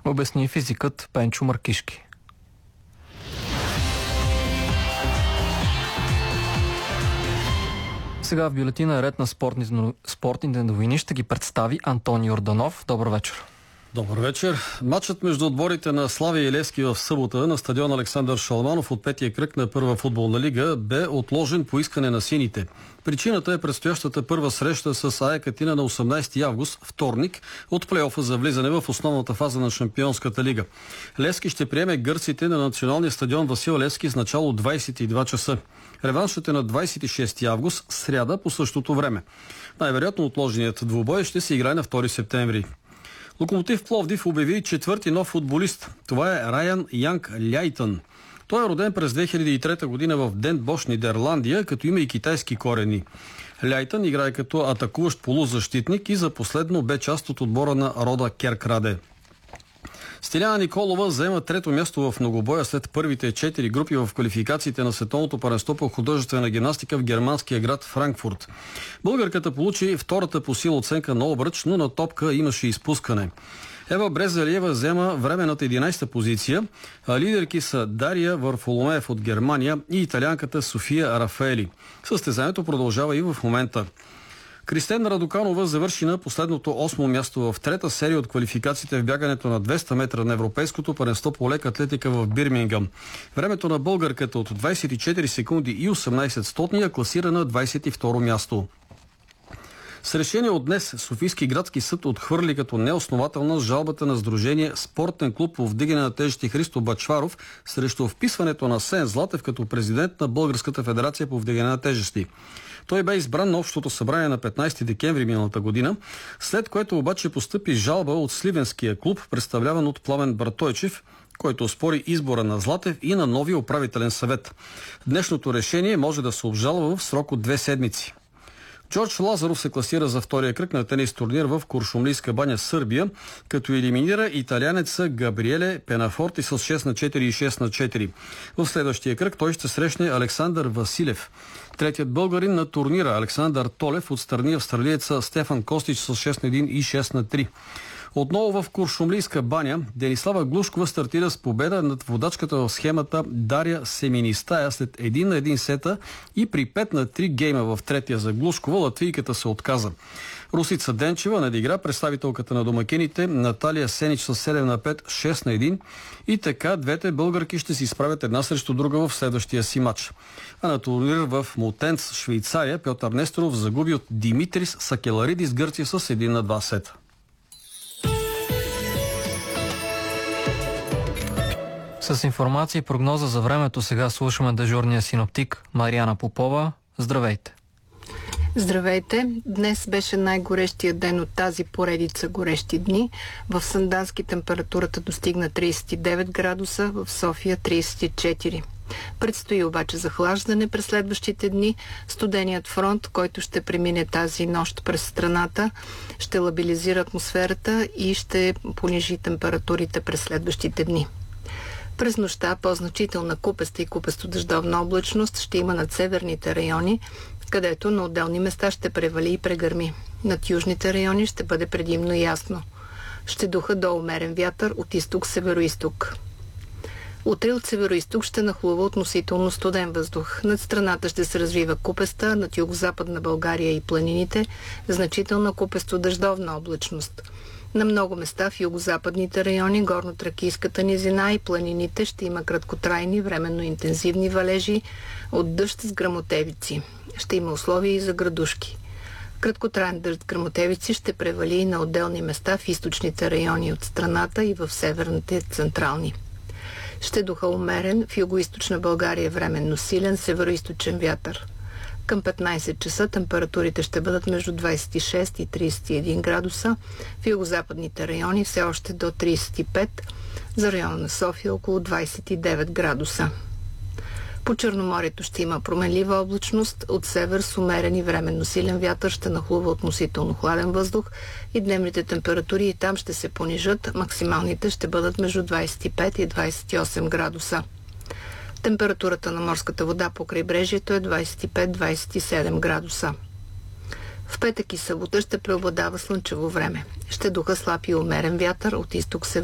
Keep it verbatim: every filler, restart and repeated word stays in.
обясни физикът Пенчо Маркишки. Сега в бюлетина ред на спортните новини ще ги представи Антони Йорданов. Добър вечер. Добър вечер. Матчът между отборите на Славия и Левски в събота на стадион Александър Шаламанов от петия кръг на първа футболна лига бе отложен по искане на сините. Причината е предстоящата първа среща с АЕК Атина на осемнадесети август, вторник, от плейофа за влизане в основната фаза на Шампионската лига. Левски ще приеме гърците на националния стадион Васил Левски с начало двадесет и два часа. Реваншът е на двадесет и шести август, сряда по същото време. Най-вероятно отложеният двубой ще се играе на втори септември. Локомотив Пловдив обяви четвърти нов футболист. Това е Райан Янг Ляйтън. Той е роден през две хиляди и трета година в Den Bosch, Нидерландия, като има и китайски корени. Ляйтън играе като атакуващ полузащитник и за последно бе част от отбора на Рода Керкраде. Стиляна Николова заема трето място в многобоя след първите четири групи в квалификациите на световното първенство по художествена гимнастика в германския град Франкфурт. Българката получи втората по сила оценка на обръч, но на топка имаше изпускане. Ева Брезалиева взема временната единадесета позиция, а лидерки са Дария Варфоломеев от Германия и италианката София Рафаели. Състезанието продължава и в момента. Кристина Радоканова завърши на последното осмо място в трета серия от квалификациите в бягането на двеста метра на европейското първенство по лека атлетика в Бирмингъм. Времето на българката от двадесет и четири секунди и осемнадесет стотния класира на двадесет и второ място. С решение от днес Софийски градски съд отхвърли като неоснователна жалбата на Сдружение Спортен клуб по вдигане на тежести Христо Бачваров срещу вписването на Сен Златев като президент на Българската федерация по вдигане на тежести. Той бе избран на общото събрание на петнадесети декември миналата година, след което обаче постъпи жалба от Сливенския клуб, представляван от Пламен Братойчев, който оспори избора на Златев и на новия управителен съвет. Днешното решение може да се обжалва в срок от две седмици. Джордж Лазаров се класира за втория кръг на тенис турнир в Куршумлийска баня, Сърбия, като елиминира италианеца Габриеле Пенафорти с шест на четири и шест на четири. В следващия кръг той ще срещне Александър Василев. Третият българин на турнира Александър Толев отстрани австралиеца Стефан Костич с шест на един и шест на три. Отново в Куршумлийска баня Денислава Глушкова стартира с победа над водачката в схемата Дария Семинистая след един на един сета и при пет на три гейма в третия за Глушкова латвийката се отказа. Русица Денчева надигра представителката на домакините Наталия Сенич с седем на пет, шест на един и така двете българки ще се изправят една срещу друга в следващия си матч. А на турнир в Мутенц, Швейцария, Пьотър Несторов загуби от Димитрис Сакеларидис, Гърция с един на два сета. С информация и прогноза за времето сега слушаме дежурния синоптик Мариана Попова. Здравейте! Здравейте! Днес беше най-горещия ден от тази поредица горещи дни. В Сандански температурата достигна тридесет и девет градуса, в София тридесет и четири. Предстои обаче захлаждане през следващите дни. Студеният фронт, който ще премине тази нощ през страната, ще лабилизира атмосферата и ще понижи температурите през следващите дни. През нощта по-значителна купеста и купесто-дъждовна облачност ще има над северните райони, където на отделни места ще превали и прегърми. Над южните райони ще бъде предимно ясно. Ще духа до умерен вятър от изток-североизток. Утре от североизток ще нахлува относително студен въздух. Над страната ще се развива купеста, над югозападна България и планините значителна купесто-дъждовна облачност. На много места в югозападните райони, горно-тракийската низина и планините ще има краткотрайни, временно интензивни валежи от дъжд с гръмотевици. Ще има условия и за градушки. Краткотраен дъжд с гръмотевици ще превали и на отделни места в източните райони от страната и в северните централни. Ще духа умерен, в югоизточна България временно силен североизточен вятър. Към петнадесет часа температурите ще бъдат между двадесет и шест и тридесет и един градуса, в югозападните райони все още до тридесет и пет, за района на София около двадесет и девет градуса. По Черноморието ще има променлива облачност, от север с умерен и временно силен вятър ще нахлува относително хладен въздух и дневните температури и там ще се понижат, максималните ще бъдат между двадесет и пет и двадесет и осем градуса. Температурата на морската вода по крайбрежието е двадесет и пет до двадесет и седем градуса. В петък и събота ще преобладава слънчево време. Ще духа слаб и умерен вятър от изток-север.